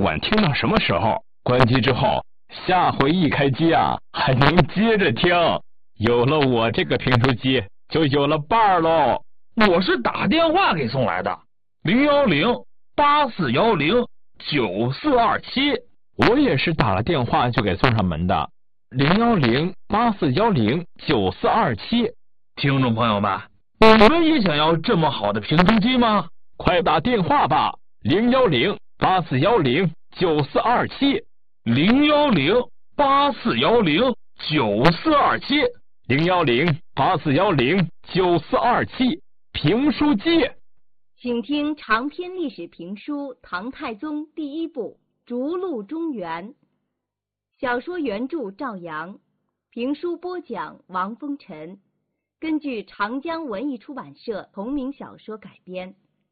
晚听到什么时候？关机之后，下回一开机啊，还能接着听。有了我这个评书机，就有了伴儿喽。 我是打电话给送来的，010-8410-9427。 我也是打了电话就给送上门的，010-8410-9427。 听众朋友们，你们也想要这么好的评书机吗？ 快打电话吧，010-8410-9427。 010-8410-9427。 010-8410-9427。评书机。 请听长篇历史评书《唐太宗》第一部《逐鹿中原》，小说原著赵阳，评书播讲王风尘，根据长江文艺出版社同名小说改编。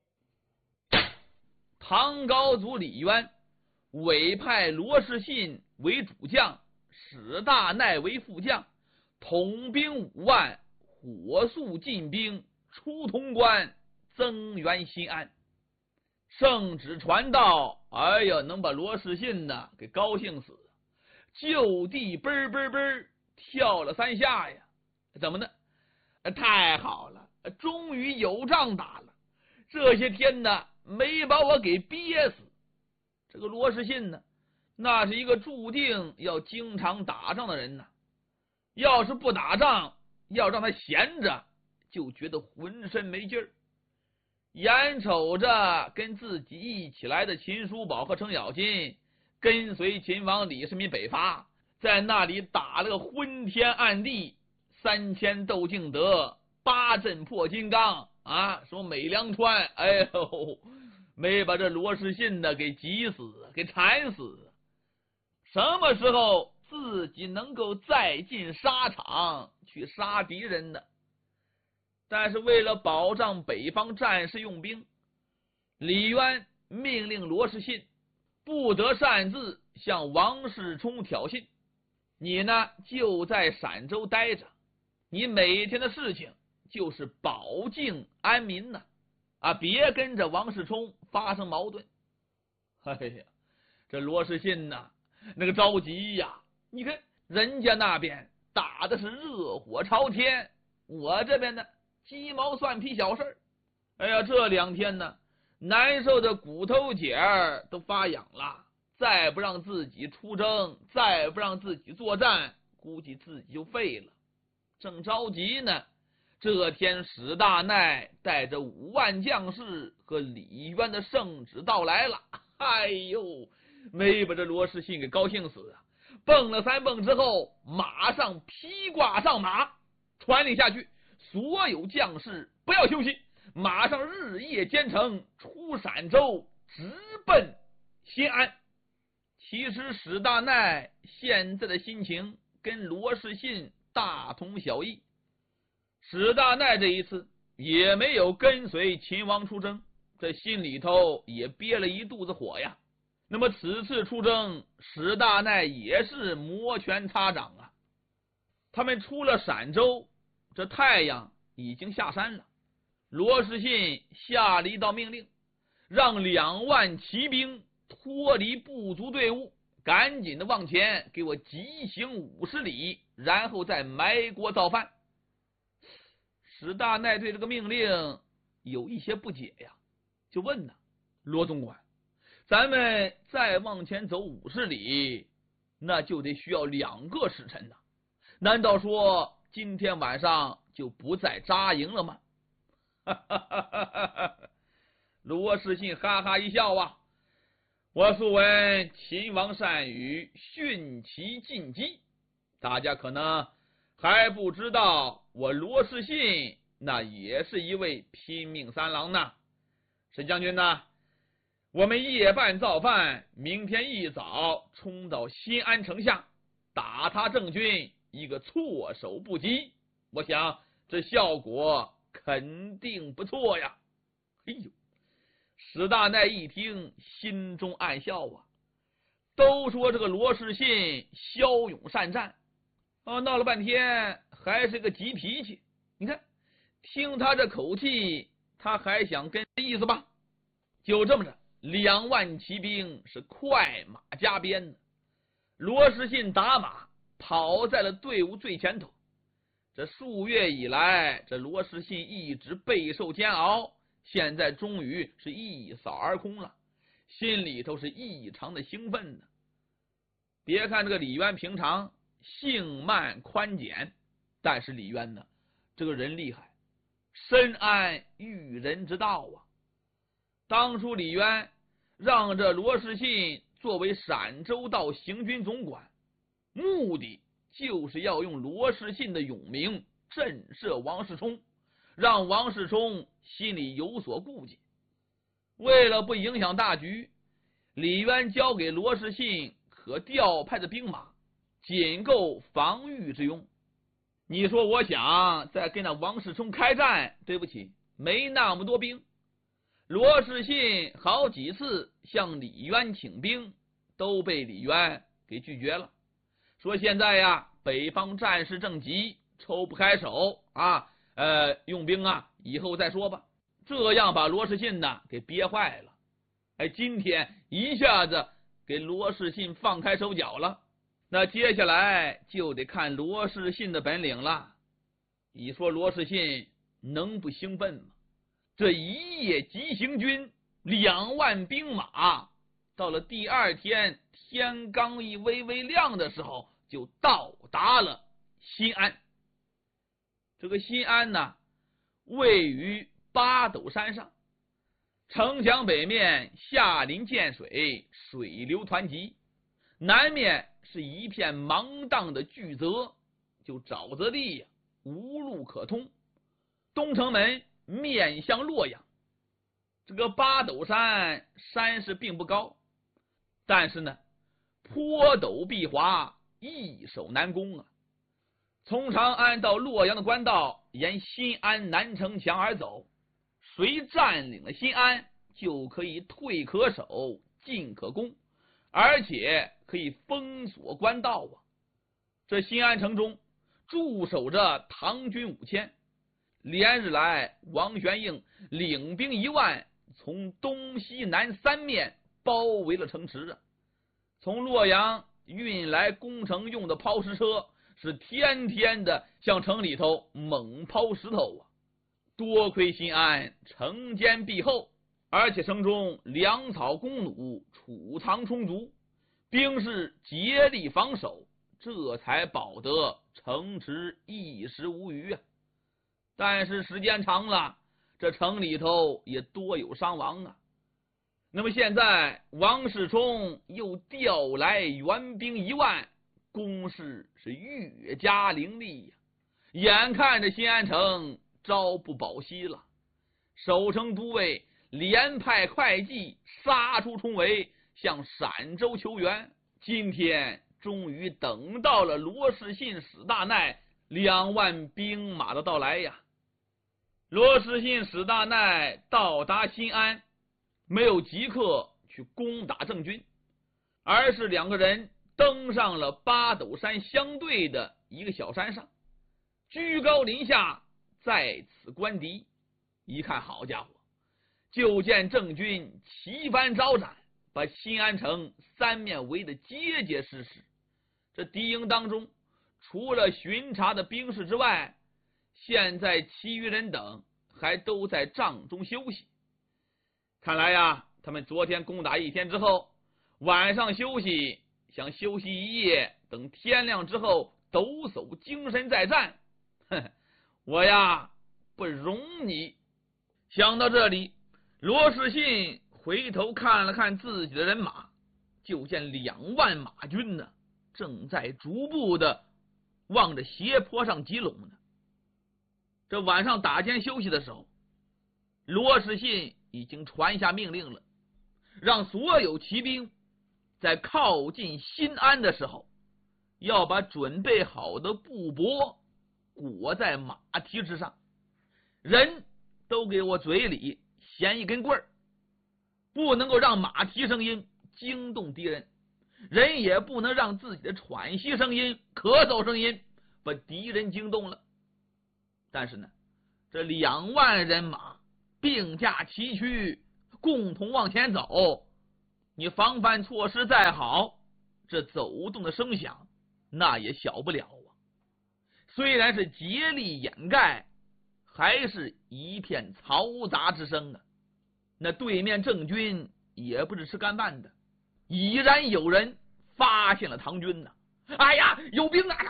唐高祖李渊委派罗士信为主将，史大鼐为副将，统兵5万，火速进兵出潼关，增援新安。圣旨传到，哎呀，能把罗士信呢给高兴死，就地嘣嘣嘣跳了3下呀！怎么呢？太好了，终于有仗打了！这些天呢，没把我给憋死。这个罗士信呢，那是一个注定要经常打仗的人呢。要是不打仗，要让他闲着，就觉得浑身没劲儿。眼瞅着跟自己一起来的秦叔宝和程咬金跟随秦王李世民北伐，在那里打了个昏天暗地，3000斗敬德，8阵破金刚啊，什么美良川，哎呦，没把这罗士信呢给急死，给馋死。什么时候自己能够再进沙场去杀敌人呢？但是为了保障北方战士用兵，李渊命令罗士信不得擅自向王世充挑衅，你呢就在陕州待着，你每天的事情就是保境安民呢，别跟着王世充发生矛盾。哎呀，这罗士信呢那个着急呀，你看人家那边打的是热火朝天，我这边呢鸡毛蒜皮小事。哎呀，这2天呢难受的骨头节儿都发痒了，再不让自己出征，再不让自己作战，估计自己就废了。正着急呢，这天史大鼐带着5万将士和李渊的圣旨到来了。哎呦，没把这罗士信给高兴死啊！蹦了3蹦之后，马上披挂上马，传令下去，所有将士不要休息，马上日夜兼程，出陕州，直奔新安。其实史大鼐现在的心情跟罗士信大同小异。史大鼐这一次也没有跟随秦王出征，这心里头也憋了一肚子火呀。那么此次出征，史大鼐也是摩拳擦掌啊。他们出了陕州，这太阳已经下山了。罗士信下了一道命令，让2万骑兵脱离部族队伍，赶紧的往前给我急行50里，然后再埋锅造饭。史大鼐对这个命令有一些不解呀，就问呢，罗总管，咱们再往前走50里，那就得需要2个时辰呢，难道说今天晚上就不再扎营了吗？罗士信哈哈一笑啊，我素闻秦王善于驯骑进击，大家可能还不知道，我罗士信那也是一位拼命三郎呢。沈将军呢，我们夜半造饭，明天一早冲到新安城下，打他郑军一个措手不及，我想这效果肯定不错呀。哎呦，史大鼐一听，心中暗笑啊。都说这个罗士信骁勇善战闹了半天还是个急脾气。你看听他这口气，他还想跟意思吧。就这么着 2万骑兵是快马加鞭的。罗士信打马跑在了队伍最前头。这数月以来，这罗士信一直备受煎熬，现在终于是一扫而空了，心里头是异常的兴奋的。别看这个李渊平常性慢宽简，但是李渊呢，这个人厉害，深谙驭人之道啊。当初李渊让这罗士信作为陕州道行军总管，目的就是要用罗士信的勇名震慑王世充，让王世充心里有所顾忌。为了不影响大局，李渊交给罗士信可调派的兵马仅够防御之用。你说我想再跟那王世充开战，对不起，没那么多兵。罗士信好几次向李渊请兵，都被李渊给拒绝了，说现在呀，北方战事正急，抽不开手啊，用兵啊，以后再说吧。这样把罗士信呢给憋坏了。今天一下子给罗士信放开手脚了，那接下来就得看罗士信的本领了。你说罗士信能不兴奋吗？这一夜急行军，2万兵马，到了第二天天刚一微微亮的时候，就到达了新安。这个新安呢，位于八斗山上，城墙北面下临涧水，水流湍急，南面是一片茫荡的巨泽，就沼泽地呀，无路可通。东城门面向洛阳，这个八斗山山势并不高，但是呢，坡陡壁滑，易守难攻啊。从长安到洛阳的官道沿新安南城墙而走，谁占领了新安，就可以退可守，进可攻，而且可以封锁官道啊。这新安城中驻守着唐军5000，连日来王玄应领兵1万，从东西南3面包围了城池啊。从洛阳运来攻城用的抛石车，是天天的向城里头猛抛石头啊。多亏新安城坚壁厚，而且城中粮草弓弩储藏充足，兵士竭力防守，这才保得城池一时无虞啊。但是时间长了，这城里头也多有伤亡啊。那么现在王世充又调来援兵1万，攻势是越加凌厉呀。眼看着新安城朝不保夕了，守城都尉连派会计杀出重围，向陕州求援。今天终于等到了罗士信史大鼐2万兵马的到来呀。罗士信史大鼐到达新安，没有即刻去攻打郑军，而是2个人登上了八斗山相对的一个小山上，居高临下在此观敌。一看，好家伙，就见郑军旗帆招展，把新安城3面围得结结实实。这敌营当中，除了巡查的兵士之外，现在其余人等还都在帐中休息。看来呀，他们昨天攻打1天之后，晚上休息，想休息1夜，等天亮之后抖擞精神再战。我呀，不容你。想到这里，罗士信回头看了看自己的人马，就见2万马军呢，正在逐步的往着斜坡上集拢呢。这晚上打尖休息的时候，罗士信已经传下命令了，让所有骑兵在靠近新安的时候，要把准备好的布帛裹在马蹄之上，人都给我嘴里衔一根棍儿，不能够让马蹄声音惊动敌人，人也不能让自己的喘息声音、咳嗽声音把敌人惊动了。但是呢，这2万人马并驾齐驱， 共同往前走。你防范措施再好，这走动的声响那也小不了啊。虽然是竭力掩盖，还是一片嘈杂之声啊。那对面郑军也不是吃干饭的，已然有人发现了唐军呐！哎呀，有兵啊！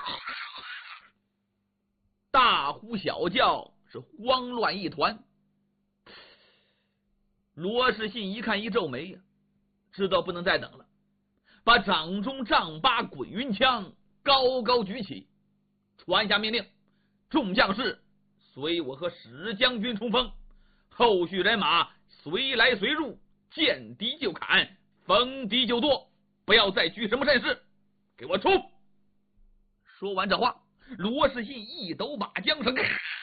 大呼小叫，是慌乱一团。罗士信一看，一皱眉呀，知道不能再等了，把掌中丈八滚云枪高高举起，传下命令：众将士随我和史将军冲锋，后续人马随来随入，见敌就砍，逢敌就剁，不要再拘什么阵势，给我冲！说完这话，罗士信一抖把缰绳，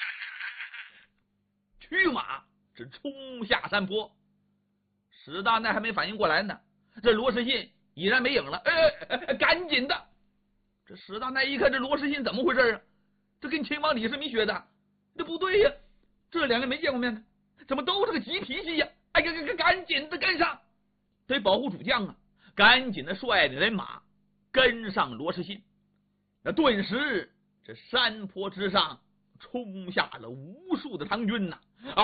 驱马是冲下山坡。史大奈还没反应过来呢，这罗士信已然没影了。赶紧的！这史大奈一看，这罗士信怎么回事啊？这跟秦王李世民学的，这不对呀！这两人没见过面呢，怎么都是个急脾气呀？哎，赶紧的跟上，得保护主将啊！赶紧的率领人马跟上罗士信。那顿时，这山坡之上冲下了无数的唐军呐！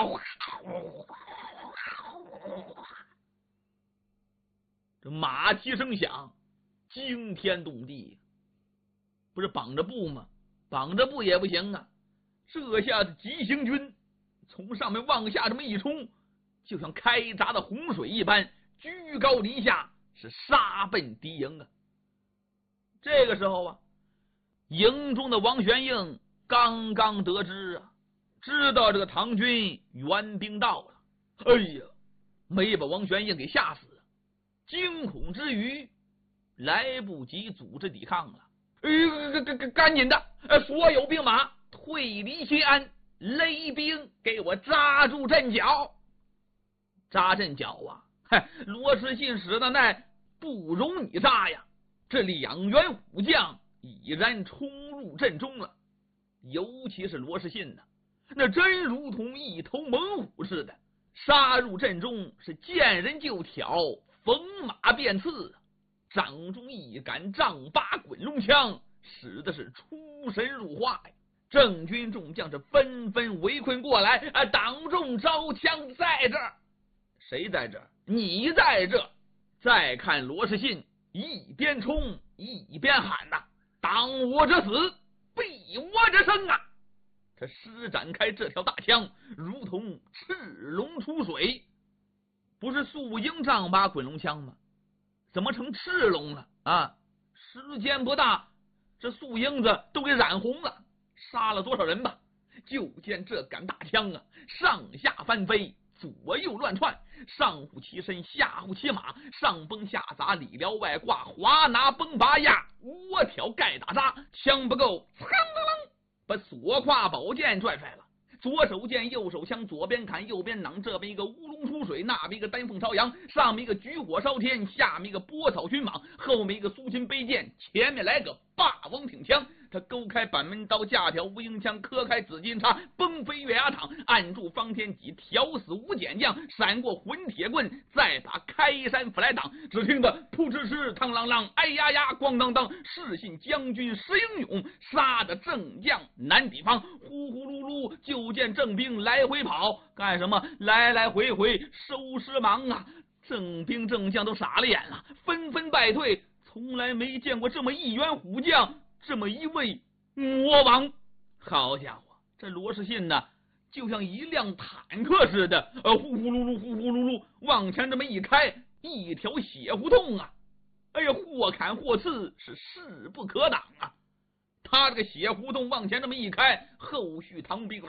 这马蹄声响，惊天动地。不是绑着步吗？绑着步也不行啊！这下子急行军从上面往下这么一冲，就像开闸的洪水一般，居高临下，是杀奔敌营啊！这个时候啊，营中的王玄应刚刚得知啊，知道这个唐军援兵到了。哎呀，没把王玄应给吓死，惊恐之余来不及组织抵抗了。赶紧的，所有兵马退离西安，雷兵给我扎住阵脚。扎阵脚啊！罗士信、史大奈不容你扎呀！这两员虎将已然冲入阵中了，尤其是罗士信呢，那真如同一头猛虎似的，杀入阵中，是见人就挑，逢马便刺。掌中一杆丈八滚龙枪，使的是出神入化呀！郑军众将是纷纷围困过来，党众招枪在这儿。谁在这儿？你在这儿。再看罗士信一边冲一边喊呐：“挡我者死，避我者生啊！”他施展开这条大枪，如同赤龙出水。不是素鹰丈八滚龙枪吗？怎么成赤龙了啊？时间不大，这素鹰子都给染红了，杀了多少人吧？就见这杆大枪啊，上下翻飞，左右乱窜，上护其身，下护其马，上崩下砸，里撩外挂，滑拿崩拔压，窝挑盖打扎，枪不够，噌楞楞，把左胯宝剑拽出来了。左手剑，右手枪，左边砍，右边攮，这边一个乌龙出水，那边一个丹凤朝阳，上面一个举火烧天，下面一个拨草寻蟒，后面一个苏秦背剑，前面来个霸王挺枪。他勾开板门刀，架条无影枪，磕开紫金叉，崩飞月牙躺，按住方天戟，挑死无减将，闪过混铁棍，再把开山斧来挡。只听得扑哧哧，嘡啷啷，哎呀呀，咣当当，士信将军实英勇，杀得正将难抵防。呼呼噜噜，就见郑兵来回跑，干什么？来来回回收尸忙啊！郑兵郑将都傻了眼了，纷纷败退。从来没见过这么一员虎将，这么一位魔王。好家伙，这罗士信呢，就像一辆坦克似的，呼呼噜噜，呼呼噜噜，往前这么一开，一条血胡同啊！哎呀，或砍或刺，是势不可挡啊！他这个血胡同往前这么一开，后续唐兵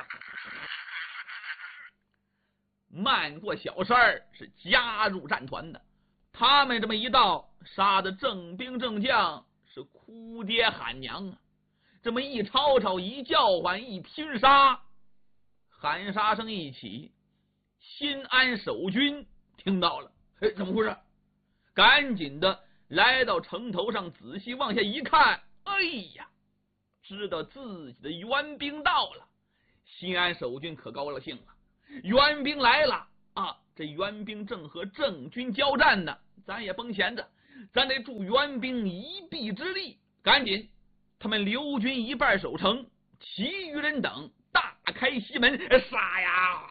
漫过小山，是加入战团的。他们这么一到，杀的郑兵郑将是哭爹喊娘啊！这么一吵吵，一叫唤，一拼杀，喊杀声一起，新安守军听到了，怎么回事？赶紧的来到城头上，仔细往下一看，哎呀，知道自己的援兵到了。新安守军可高了兴了，援兵来了， 啊，这援兵正和郑军交战呢，咱也甭闲着，咱得助援兵一臂之力。赶紧，他们刘军一半守城，其余人等大开西门，杀呀！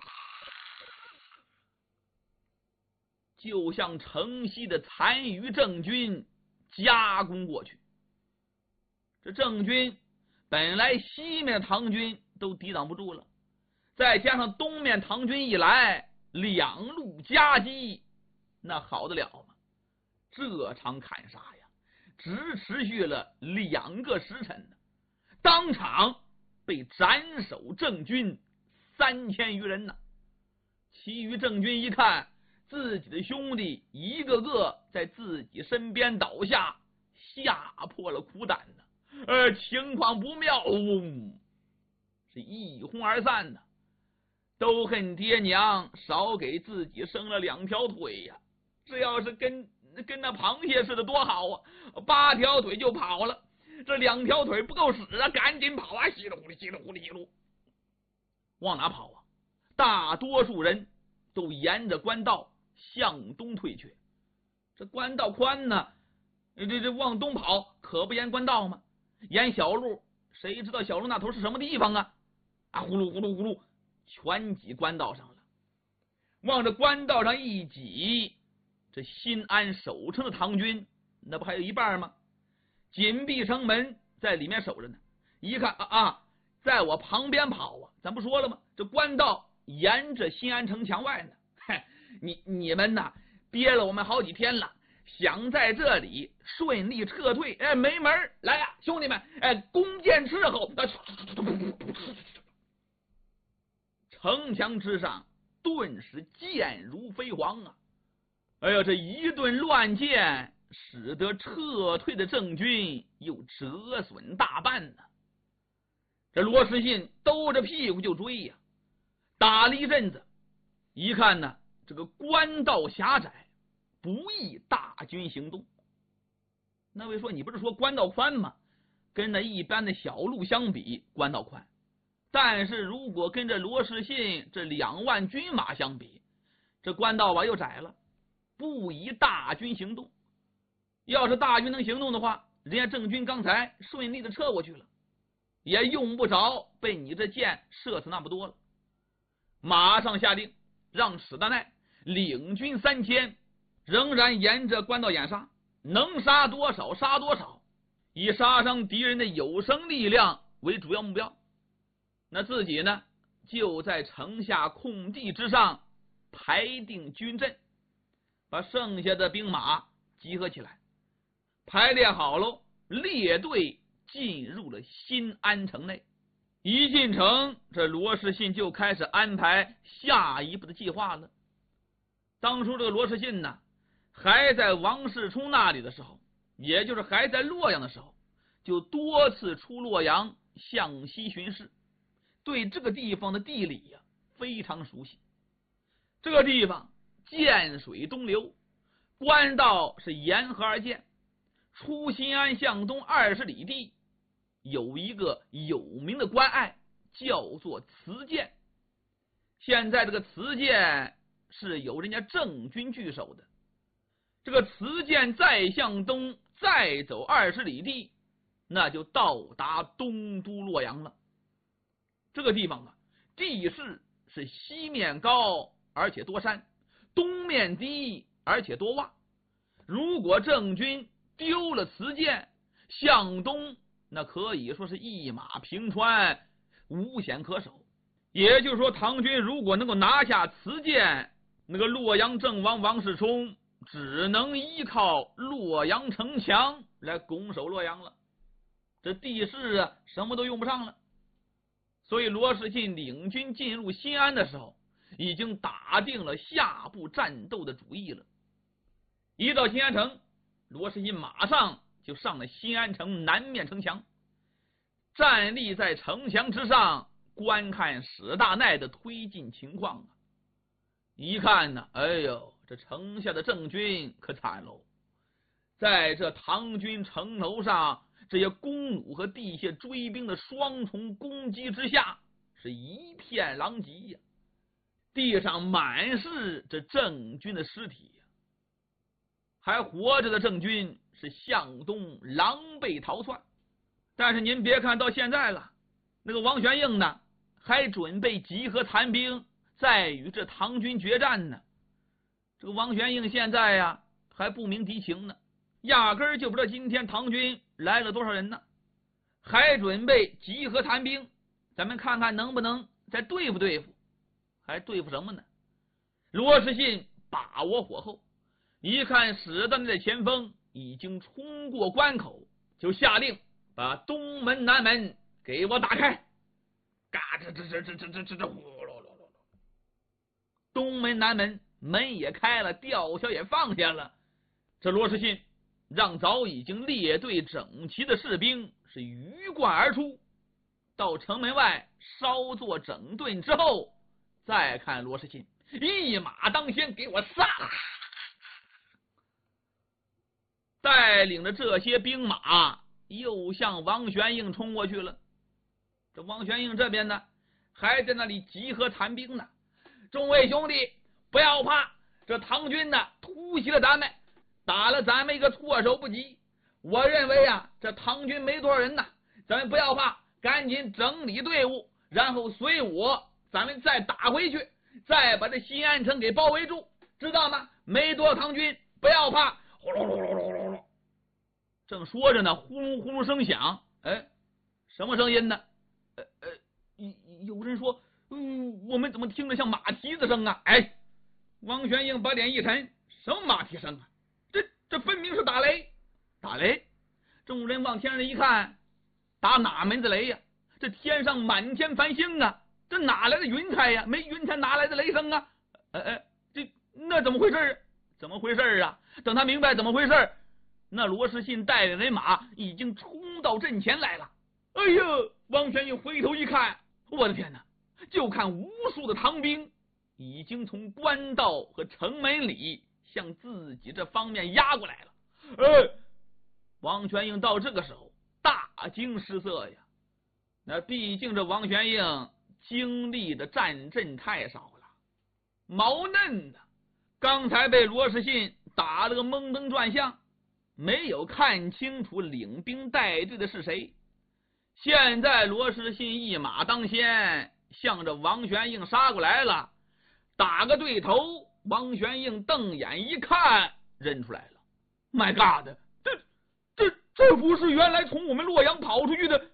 就向城西的残余郑军夹攻过去。这郑军本来西面的唐军都抵挡不住了，再加上东面唐军一来，两路夹击，那好得了吗？这场砍杀呀，只持续了2个时辰呢，当场被斩首郑军3000余人呢。其余郑军一看自己的兄弟一个个在自己身边倒下，吓破了苦胆呢。情况不妙，是一哄而散呢。都恨爹娘少给自己生了2条腿呀！这要是跟那螃蟹似的多好啊！8条腿就跑了，这2条腿不够使啊！赶紧跑啊！稀里糊涂，稀里糊涂，稀里。往哪跑啊？大多数人都沿着官道向东退却。这官道宽呢，这往东跑可不沿官道吗？沿小路，谁知道小路那头是什么地方啊？呼噜呼噜呼噜，全挤官道上了。往这官道上一挤，这新安守城的唐军那不还有一半吗？紧闭城门，在里面守着呢。一看在我旁边跑啊，咱不说了吗？这官道沿着新安城墙外呢。你们呐，憋了我们好几天了，想在这里顺利撤退，没门！来呀，兄弟们，弓箭伺候！城墙之上顿时箭如飞蝗啊！这一顿乱箭，使得撤退的郑军又折损大半呢。这罗士信兜着屁股就追呀，打了一阵子，一看呢，这个官道狭窄，不易大军行动。那位说，你不是说官道宽吗？跟那一般的小路相比，官道宽。但是如果跟这罗士信这2万军马相比，这官道又窄了，不宜大军行动。要是大军能行动的话，人家郑军刚才顺利的撤过去了，也用不着被你这箭射死那么多了。马上下令，让史达奈领军3000，仍然沿着官道掩杀，能杀多少杀多少，以杀伤敌人的有生力量为主要目标。那自己呢，就在城下空地之上排定军阵，把剩下的兵马集合起来，排列好喽，列队进入了新安城内。一进城，这罗士信就开始安排下一步的计划了。当初这个罗士信呢，还在王世充那里的时候，也就是还在洛阳的时候，就多次出洛阳向西巡视，对这个地方的地理呀非常熟悉。这个地方涧水东流，官道是沿河而建，出新安向东20里地，有一个有名的关隘，叫做慈涧。现在这个慈涧是由人家郑军据守的。这个慈涧再向东再走20里地，那就到达东都洛阳了。这个地方啊，地势是西面高而且多山，东面低而且多洼。如果郑军丢了慈涧，向东那可以说是一马平川，无险可守。也就是说，唐军如果能够拿下慈涧，那个洛阳郑王王世充只能依靠洛阳城墙来拱手洛阳了，这地势啊什么都用不上了。所以罗士信领军进入新安的时候，已经打定了下步战斗的主意了。一到新安城，罗士信马上就上了新安城南面城墙，站立在城墙之上观看史大奈的推进情况啊。一看呢，这城下的郑军可惨喽！在这唐军城楼上，这些弓弩和地下追兵的双重攻击之下，是一片狼藉呀。 地上满是这郑军的尸体呀，还活着的郑军是向东狼狈逃窜。但是您别看到现在了，那个王玄应呢，还准备集合残兵，再与这唐军决战呢。这个王玄应现在呀，还不明敌情呢，压根儿就不知道今天唐军来了多少人呢，还准备集合残兵，咱们看看能不能再对付对付。还对付什么呢？罗士信把握火候，一看史大内的前锋已经冲过关口，就下令把东门南门给我打开。嘎吱呼噜噜噜，东门南门门也开了，吊销也放下了。这罗士信让早已经列队整齐的士兵是鱼贯而出，到城门外稍作整顿之后，再看罗士信一马当先，给我杀！带领着这些兵马又向王玄应冲过去了。这王玄应这边呢，还在那里集合残兵呢。众位兄弟，不要怕，这唐军呢突袭了咱们，打了咱们一个措手不及。我认为啊，这唐军没多少人呢，咱们不要怕，赶紧整理队伍，然后随我，咱们再打回去，再把这西安城给包围住，知道吗？没多少唐军，不要怕。呼噜噜噜噜噜噜，正说着呢，呼噜呼噜声响，哎，什么声音呢？有人说，我们怎么听着像马蹄子声啊？哎，王玄应把脸一沉，什么马蹄声啊？这分明是打雷！打雷！众人往天上一看，打哪门子雷呀？这天上满天繁星啊，这哪来的云彩呀？没云彩哪来的雷声啊？那怎么回事？怎么回事啊？等他明白怎么回事，那罗士信带领人马已经冲到阵前来了。哎呀！王玄应回头一看，我的天哪！就看无数的唐兵已经从官道和城门里向自己这方面压过来了。王玄应到这个时候大惊失色呀！那毕竟这王玄应经历的战阵太少了，毛嫩的，刚才被罗士信打了个蒙登转向，没有看清楚领兵带队的是谁。现在罗士信一马当先，向着王玄应杀过来了，打个对头。王玄应瞪眼一看，认出来了。My God， 这不是原来从我们洛阳跑出去的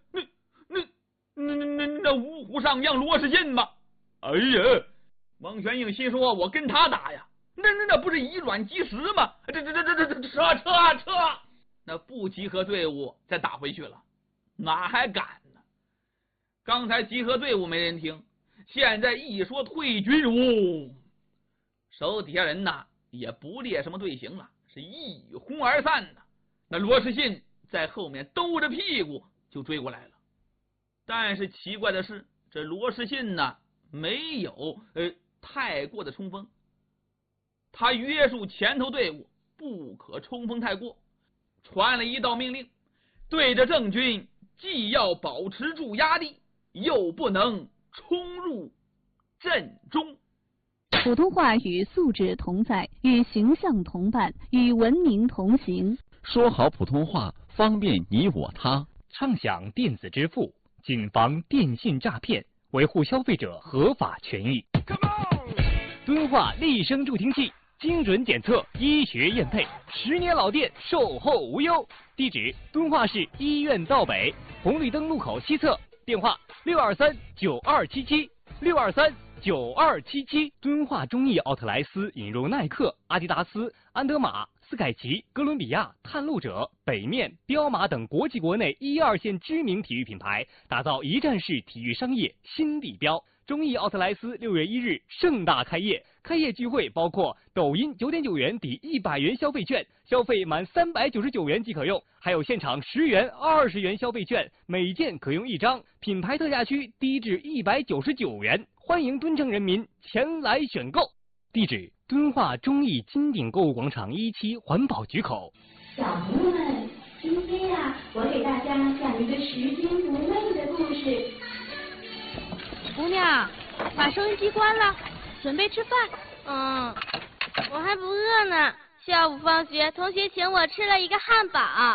那五虎上将罗士信吗？哎呀，王玄应心说，我跟他打呀，那不是以卵击石吗？撤！那不集合队伍再打回去了，哪还敢呢？刚才集合队伍没人听，现在一说退军，手底下人呐也不列什么队形了，是一哄而散的。那罗士信在后面兜着屁股就追过来了。但是奇怪的是，这罗士信呢没有太过的冲锋，他约束前头队伍不可冲锋太过，传了一道命令，对着郑军既要保持住压力，又不能冲入阵中。 普通话与素质同在，与形象同伴，与文明同行。 说好普通话，方便你我他。 畅享电子支付，谨防电信诈骗，维护消费者合法权益。敦化立声助听器，精准检测，医学验配，10年老店，售后无忧。地址：敦化市医院道北红绿灯路口西侧，电话623-9277，623-9277。敦化中艺奥特莱斯引入耐克、阿迪达斯、安德玛、斯凯奇、哥伦比亚、探路者、北面、彪马等国际国内1、2线知名体育品牌，打造一站式体育商业新地标。中艺奥特莱斯6月1日盛大开业，开业聚会包括抖音9.9元抵100元消费券，消费满399元即可用，还有现场10元、20元消费券，每件可用1张，品牌特价区低至199元，欢迎敦城人民前来选购。地址：敦化中艺金鼎购物广场1期环保局口。 小朋友们，今天呀，我给大家讲一个拾金不昧的故事。 姑娘，把收音机关了， 准备吃饭。我还不饿呢。下午放学，同学请我吃了一个汉堡。